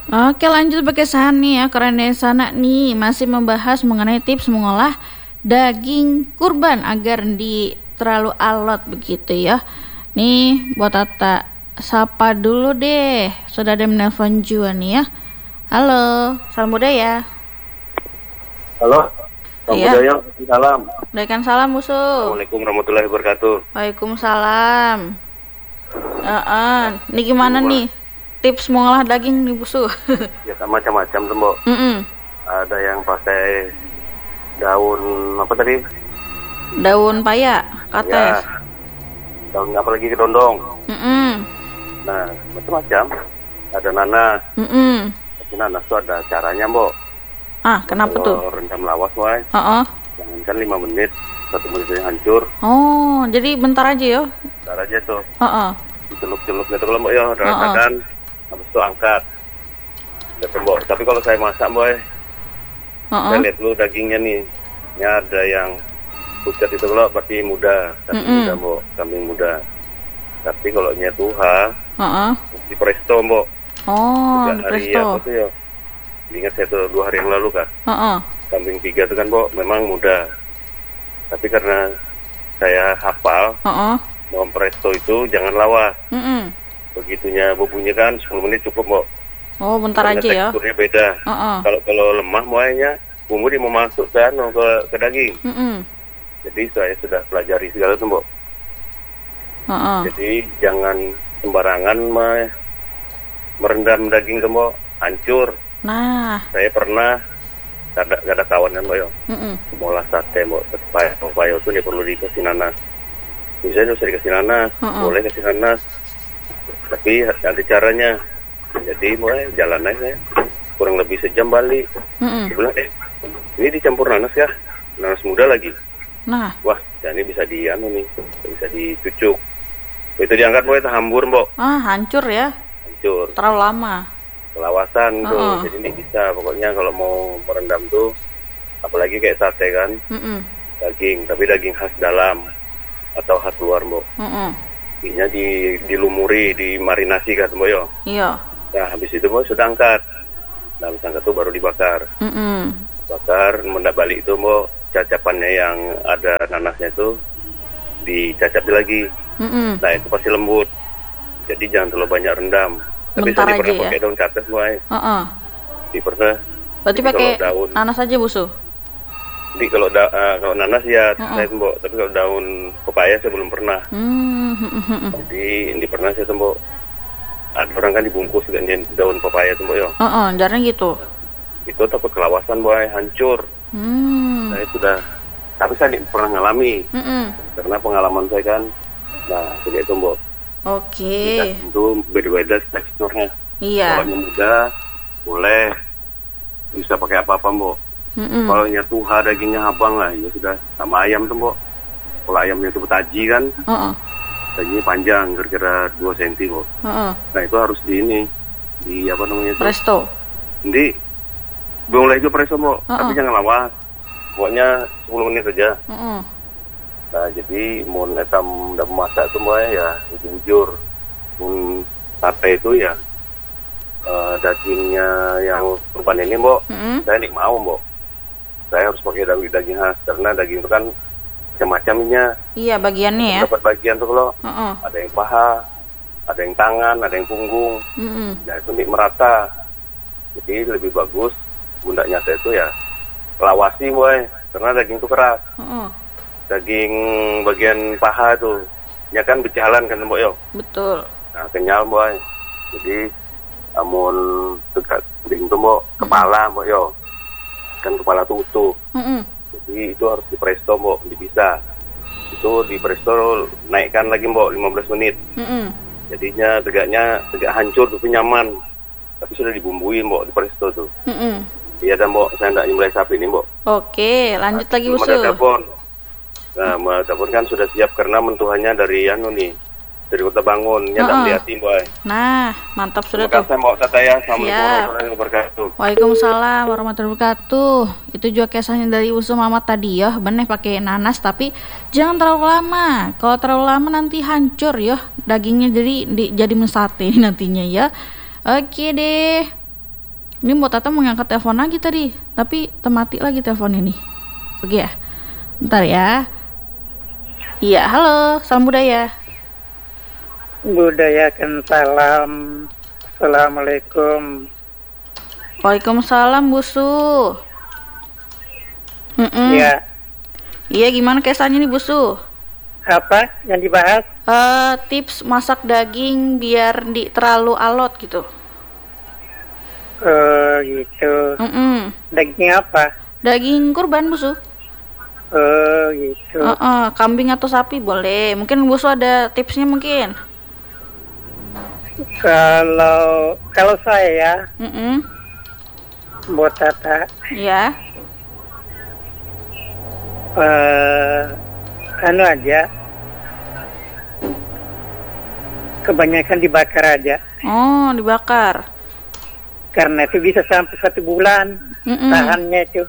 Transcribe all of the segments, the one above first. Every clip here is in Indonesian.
Oke, lanjut pakai sahan nih ya. Karena sana nih masih membahas mengenai tips mengolah daging kurban agar di terlalu alot begitu ya. Nih buat Tata, sapa dulu deh. Sudah ada yang menelpon juga nih ya. Halo, salam budaya. Halo, Bang Iya, Budaya, salam. berikan salam musuh. Assalamualaikum warahmatullahi wabarakatuh. Waalaikumsalam. Ini gimana Gimana? nih tips mengolah daging nih musuh? Ya macam-macam tuh, Mbok. Mm-mm. Ada yang pakai daun apa tadi? Daun paya, kates. Ya, daun apa lagi kedondong. Mm-mm. Nah, macam-macam. Ada nanas. Mm-mm. Tapi nanas tuh ada caranya, Mbok. Kenapa tuh? Kalau rendam lawas, woy, Oh, jangankan 5 menit, 1 menit aja hancur. oh, jadi bentar aja ya. Ntar aja tuh, Oh, dicelup-celup gitu kalau Mbok ya, rasakan. Habis itu angkat. Gitu, Mbok. Tapi kalau saya masak, boy, saya lihat dulu dagingnya nih. Ini ada yang pucat itu kalau berarti muda, kambing muda, Mbok, kambing muda. Tapi kalau nya tuha, di presto, Mbok. Oh, 3 hari presto. apa tuh ya? Ingat saya tuh 2 hari yang lalu kah? Kambing 3 tuh kan, Mbok, memang muda. Tapi karena saya hafal, mau presto itu jangan lawas. Begitunya bumbunya kan 10 menit cukup, Mbok. Oh, bentar Karena aja ya. teksturnya beda. Kalau lemah muanya, bumbu dia mau masuk ke daging. Jadi saya sudah pelajari segala tuh, Mbok. Jadi jangan sembarangan merendam daging tuh, Mbok, hancur. Nah, Saya pernah gak ada kawan kan, Mbok, ya. Mau olah sate, Mbok, pepaya itu dia perlu dikasih nanas. Misalnya usah dikasih nanas, boleh kasih nanas. Tapi ada caranya. Jadi mulai jalan aja saya. Kurang lebih sejam balik. Dia bilang, ini dicampur nanas ya? Nanas muda lagi. nah, Wah, ini bisa bisa dicucuk. Itu diangkat, Mbok, itu hambur, Mbok. hancur ya. Hancur. Terlalu lama. Kelawasan tuh. Jadi ini bisa. Pokoknya kalau mau merendam tuh, apalagi kayak sate kan, daging. Tapi daging khas dalam atau khas luar, Mbok. Ininya dilumuri, dimarinasi kan, Mbok, yo. Iya. Nah, habis itu, Mbok, sudah angkat. Nah, habis angkat tuh baru dibakar. Bakar, mendak balik itu, Mbok, cacapannya yang ada nanasnya itu dicacap lagi. Nah, itu pasti lembut. Jadi jangan terlalu banyak rendam. Tapi Bentar saya aja pernah ya. pakai daun cates, Mbok. Pernah. Berarti Jadi pakai kalau daun, nanas aja musuh. jadi kalau nanas ya saya tuh, Mbok. Tapi kalau daun pepaya saya belum pernah. Jadi ini pernah saya tuh, Mbok. Ada orang kan dibungkus dengan daun pepaya tuh, Mbok, yo. Jarang gitu. Itu takut kelawasan, Mbok, hancur. Saya sudah, tapi saya pernah ngalami karena pengalaman saya kan. Nah, seperti itu, Mbok. Oke. Itu beda-beda teksturnya. Iya. Kalau yang muda boleh bisa pakai apa-apa, Mbok. Kalau yang tuha dagingnya habang lah, ya sudah sama ayam tuh, Mbok. Kalau ayamnya itu betaji kan, dagingnya panjang, kira-kira 2 cm, Mbok. Nah, itu harus di apa namanya itu? Presto. Jadi boleh itu presto, Mbok, tapi jangan lawas. Pokoknya 10 menit saja. Nah, jadi mau etam dan masak semuanya ya jujur. Sate itu ya dagingnya yang kurban ini, Mbok, saya nik mau, Mbok. Saya harus pakai daging khas karena daging itu kan macam-macamnya. Iya, bagiannya ya. Dapat bagian tuh kalau ada yang paha, ada yang tangan, ada yang punggung. Nah, itu nik merata. Jadi lebih bagus bundaknya saya itu ya lawasi, boy, karena daging itu keras. Daging bagian paha tuh, ya kan berjalan kan, Mbok, yo. Betul. Nah, kenyal, boy. Jadi amun tegak daging tuh, Mbok, kepala, Mbok, yo. Kan kepala tuh utuh. Jadi itu harus di presto, Mbok, bisa. Itu di presto naikkan lagi, Mbok, 15 menit. Jadinya tegak hancur tuh, nyaman. Tapi sudah dibumbuin, Mbok, di presto tuh. Iya, dan, Mbok, saya enggak nyembelih sapi ini, Mbok. Oke, lanjut lagi, Belum musuh. ada telepon. Nah, telepon kan sudah siap karena mentuhannya dari dari Kota Bangun, nyadang di hati, boy. Nah, mantap sudah Terima tuh. kasih, Mbok, Tataya. Assalamualaikum Siap. warahmatullahi wabarakatuh. Waalaikumsalam warahmatullahi wabarakatuh. Itu juga kisahnya dari Usu Mama tadi ya. Bener pakai nanas tapi jangan terlalu lama. Kalau terlalu lama nanti hancur ya. Dagingnya jadi mesate nantinya ya. Oke deh. Ini Mbak Tata mau ngangkat telepon lagi tadi, tapi mati lagi telepon ini. Oke ya. Bentar ya. Iya, halo, salam budaya. Budayakan salam. Assalamualaikum. Waalaikumsalam, Bu Su. Ya, Iya, gimana kesannya nih Bu Su? apa yang dibahas? Tips masak daging biar di terlalu alot gitu. Gitu. Mm-mm. Daging apa? Daging kurban Bu Su. Gitu. Kambing atau sapi boleh. Mungkin Bu Su ada tipsnya mungkin. Kalau saya buat Tata, Ya. anu aja, kebanyakan dibakar aja, Oh, dibakar. karena itu bisa sampai 1 bulan tahannya itu.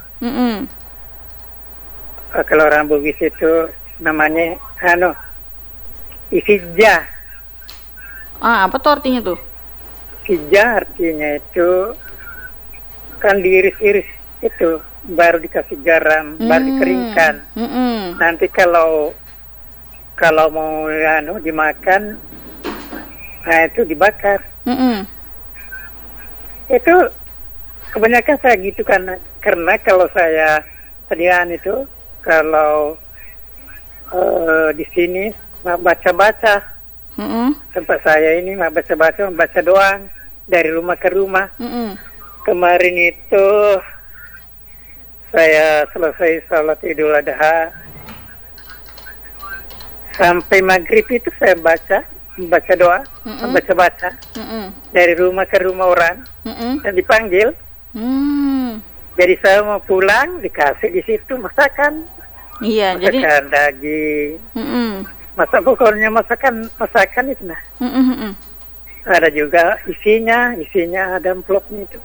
Kalau orang Bugis itu namanya anu ifijah. Apa tuh artinya tuh? Ifijah artinya itu kan diiris-iris itu, baru dikasih garam, baru dikeringkan. Nanti kalau mau dimakan, nah itu dibakar. Itu kebanyakan saya gitu, karena kalau saya sediaan itu, kalau di sini baca-baca, tempat saya ini baca doang dari rumah ke rumah. Kemarin itu saya selesai sholat Idul Adha, sampai maghrib itu saya baca doa, baca dari rumah ke rumah orang, dan dipanggil. Jadi saya mau pulang, dikasih di situ masakan. Iya, masakan daging. Pokoknya masakan itu nah. Ada juga isinya ada amplopnya itu.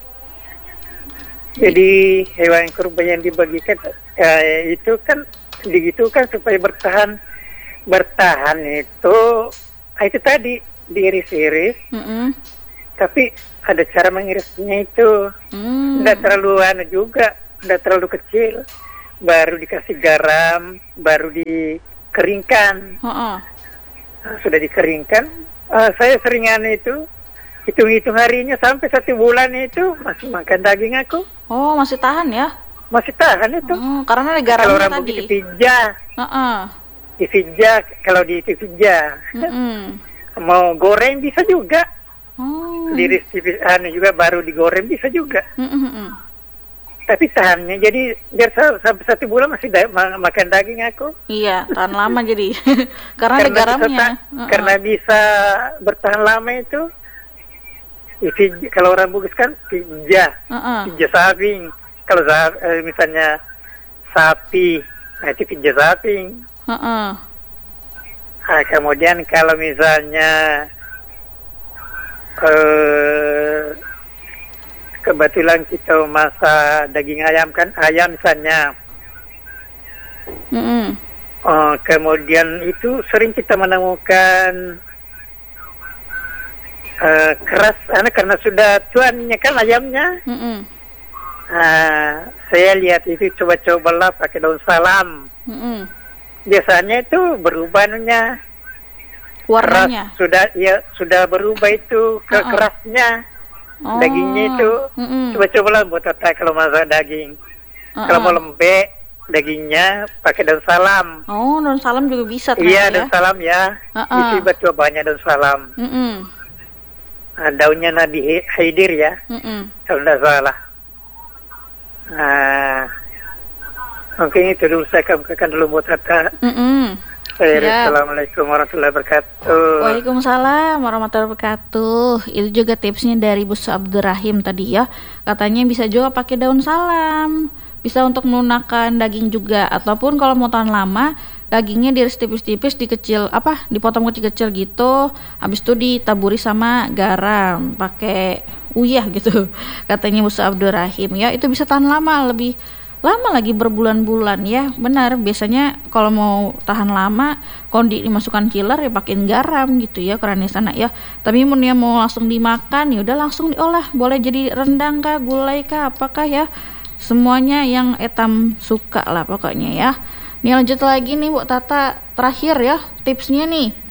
Jadi hewan kurban yang dibagikan itu kan digitukan supaya bertahan itu tadi diiris-iris. Tapi ada cara mengirisnya itu. Tidak terlalu juga, tidak terlalu kecil. Baru dikasih garam, baru dikeringkan. Sudah dikeringkan, saya seringan itu hitung-hitung harinya sampai 1 bulan itu masih makan daging aku. Oh, masih tahan ya? Masih tahan itu. Karena ada Kalau garamnya orang tadi. Dipijah, kalau dipijah. Mau goreng bisa juga. Diiris tipis juga baru digoreng bisa juga. Tapi tahannya, jadi biar sampai 1 bulan masih makan daging aku. Iya, tahan lama jadi. Karena ada garamnya. Karena bisa bertahan lama itu. Kalau orang Bugis kan pijah saping. Kalau misalnya sapi, itu pijah saping. Kemudian kalau misalnya kebetulan kita masak daging ayam kan, ayam misalnya. Kemudian itu sering kita menemukan keras, karena sudah tuannya kan ayamnya. Saya lihat itu coba-cobalah pakai daun salam. Biasanya itu berubah warnanya. Keras, sudah berubah itu ke kerasnya. Dagingnya itu coba-cobalah buat Tata kalau masak daging. Kalau mau lembek dagingnya pakai daun salam. Daun salam juga bisa. Iya, daun salam ya. Isi batu banyak daun salam. Daunnya Nabi Haidir ya, kalau tidak salah. Mungkin itu dulu saya kemukakan dulu buat Tata. Assalamualaikum warahmatullahi wabarakatuh. Waalaikumsalam warahmatullahi wabarakatuh. Itu juga tipsnya dari Bu Abdurrahim tadi ya. Katanya bisa juga pakai daun salam. Bisa untuk melunakan daging juga. Ataupun kalau mau tahan lama, dagingnya diiris tipis-tipis, dipotong kecil-kecil gitu. Habis itu ditaburi sama garam, pakai uyah gitu. Katanya Bu Abdurrahim ya. Itu bisa tahan lama, lebih lama lagi berbulan-bulan ya. Benar, biasanya kalau mau tahan lama kalau dimasukkan chiller ya pakein garam gitu ya karena sana ya. Tapi mun ya mau langsung dimakan ya udah langsung diolah, boleh jadi rendang kah, gulai kah, apakah ya, semuanya yang etam suka lah pokoknya ya. Nih lanjut lagi nih Bu Tata, terakhir ya tipsnya nih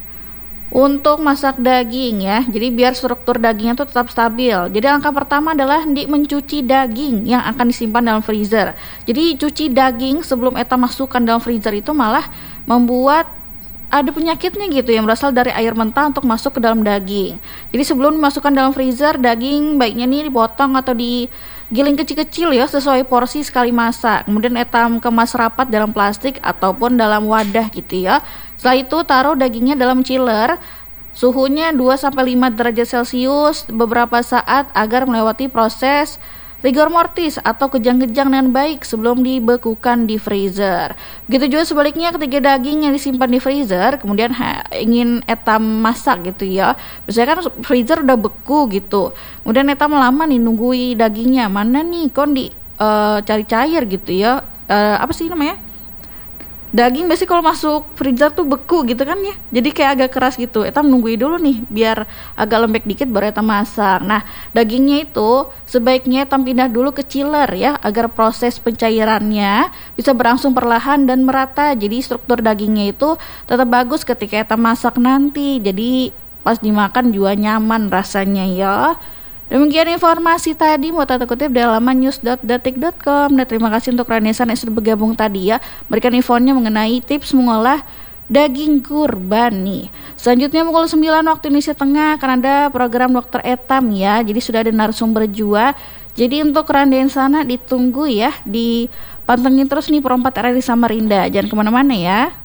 untuk masak daging ya. Jadi biar struktur dagingnya tuh tetap stabil. Jadi langkah pertama adalah mencuci daging yang akan disimpan dalam freezer. Jadi cuci daging sebelum eta masukkan dalam freezer itu malah membuat ada penyakitnya gitu yang berasal dari air mentah untuk masuk ke dalam daging. Jadi sebelum dimasukkan dalam freezer, daging baiknya nih dipotong atau digiling kecil-kecil ya sesuai porsi sekali masak. Kemudian etam kemas rapat dalam plastik ataupun dalam wadah gitu ya. Setelah itu taruh dagingnya dalam chiller, suhunya 2-5 derajat Celcius beberapa saat agar melewati proses rigor mortis atau kejang-kejang dengan baik sebelum dibekukan di freezer. Begitu juga sebaliknya ketika daging yang disimpan di freezer kemudian ingin etam masak gitu ya. Biasanya kan freezer udah beku gitu. Kemudian etam lama nih nunggui dagingnya. Mana nih kon cari cair gitu ya. Apa sih namanya? Daging biasanya kalau masuk freezer tuh beku gitu kan ya, jadi kayak agak keras gitu. Etam nungguin dulu nih biar agak lembek dikit baru etam masak. Nah dagingnya itu sebaiknya etam pindah dulu ke chiller ya agar proses pencairannya bisa berlangsung perlahan dan merata. Jadi struktur dagingnya itu tetap bagus ketika etam masak nanti, jadi pas dimakan juga nyaman rasanya ya. Demikian informasi tadi mau Tata kutip dari laman news.detik.com. Dan terima kasih untuk Renesan yang sudah bergabung tadi ya, berikan infonya mengenai tips mengolah daging kurban nih. Selanjutnya pukul 9 waktu Indonesia Tengah akan ada program Dokter Etam ya. Jadi sudah ada narasumber juga. Jadi untuk Randain sana ditunggu ya, dipantengin terus nih Pro 4 RRI Samarinda. Jangan kemana-mana ya.